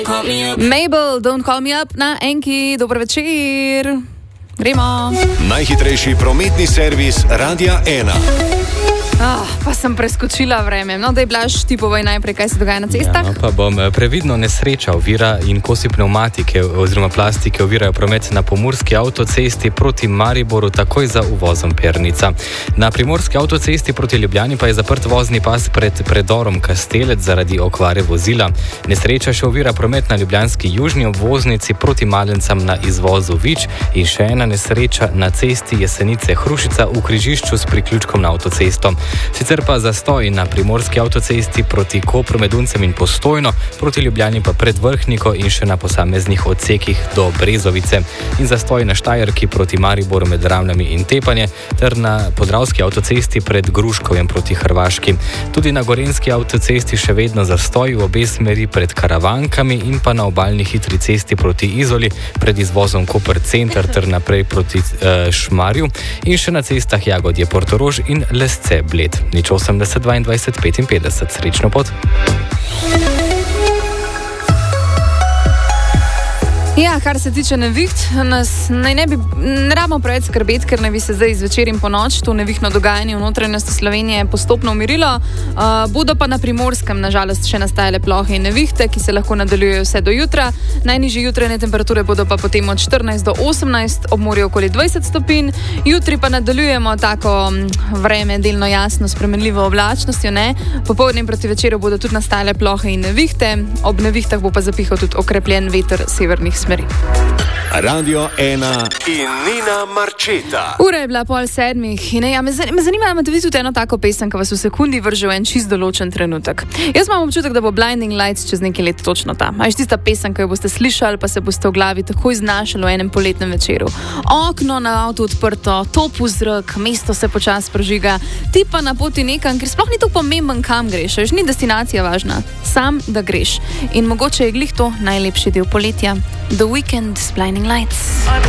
Mabel, don't call me up na Enki. Dober večer. Gremo. Najhitrejši prometni servis Radia 1. Pa sem preskočila vreme. No, da je Blaž, ti povej najprej, kaj se dogaja na cestah. Ja, pa bom previdno. Nesreča ovira in kosi pneumatike oziroma plastike ovirajo promet na pomurski avtocesti proti Mariboru takoj za uvozom Pernica. Na primorski avtocesti proti Ljubljani pa je zaprt vozni pas pred predorom Kastelec zaradi okvare vozila. Nesreča še ovira promet na ljubljanski južni obvoznici proti Malencam na izvozu Vič in še ena nesreča na cesti Jesenice-Hrušica v križišču s priključkom na avtocesto. Sicer pa zastoj na primorski avtocesti proti Kopru, Meduncem in Postojno, proti Ljubljani pa pred Vrhniko in še na posameznih odsekih do Brezovice. In zastoj na Štajerki proti Mariboru med Ravnami in Tepanje ter na podravski avtocesti pred Gruškovjem proti Hrvaški. Tudi na gorenjski avtocesti še vedno zastoj v obe smeri pred Karavankami in pa na obalni hitri cesti proti Izoli pred izvozom Koper Center ter naprej proti Šmarju in še na cestah Jagodje, Portorož in Lesce Bled. Nič 80 22 55. Srečno pot. Ja, kar se tiče neviht, nas ne rabimo preveč skrbeti, ker naj bi se zdaj zvečer in ponoč to nevihno dogajanje v notranjosti Slovenije postopno umirilo. Bodo pa na Primorskem nažalost še nastajale plohe in nevihte, ki se lahko nadaljujejo vse do jutra. Najnižje jutrajne temperature bodo pa potem od 14 do 18, ob morju okoli 20 stopinj. Jutri pa nadaljujemo tako vreme delno jasno, spremenljivo oblačnostjo, ne. Popoldne proti večeru bodo tudi nastajale plohe in nevihte. Ob nevihtah bo pa zapihal tudi okrepljen veter severnih smeri. Radio 1 in Nina Marčeta. Ura je bila 6:30 in me zanima, da imate vi tudi eno tako pesem, ki vas v sekundi vrže v en čist določen trenutek. Jaz imam občutek, da bo Blinding Lights čez nekaj let točno ta. A je tista pesem, ki jo boste slišali, pa se boste v glavi takoj znašali v enem poletnem večeru. Okno na avtu odprto, top vzrok, mesto se počasi prožiga, ti pa na poti nekam, ker sploh ni to pomemben, kam greš, ni destinacija važna, sam da greš. In mogoče je glih to najlepši del poletja. The Weeknd s Blinding Lights.